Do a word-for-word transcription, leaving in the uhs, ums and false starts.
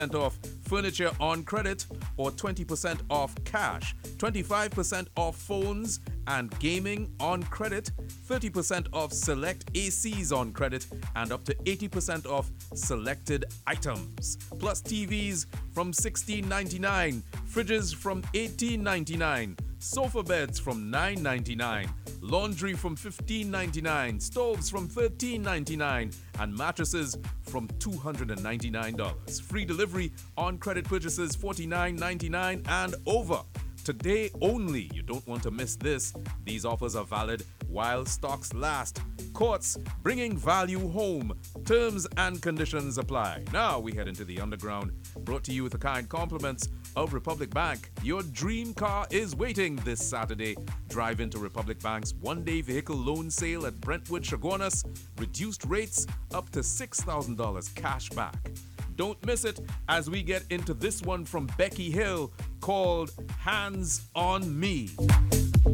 off furniture on credit or twenty percent off cash, twenty-five percent off phones and gaming on credit, thirty percent off select A Cs on credit, and up to eighty percent off selected items. Plus T Vs from sixteen ninety-nine, fridges from eighteen ninety-nine, sofa beds from nine ninety-nine, laundry from fifteen ninety-nine, stoves from thirteen ninety-nine, and mattresses from two hundred ninety-nine dollars. Free delivery on credit purchases forty-nine ninety-nine and over. Today only. You don't want to miss this. These offers are valid while stocks last. Courts bringing value home. Terms and conditions apply. Now we head into the underground. Brought to you with the kind compliments of Republic Bank. Your dream car is waiting this Saturday. Drive into Republic Bank's one-day vehicle loan sale at Brentwood, Chaguanas. Reduced rates up to six thousand dollars cash back. Don't miss it as we get into this one from Becky Hill called Hands on Me.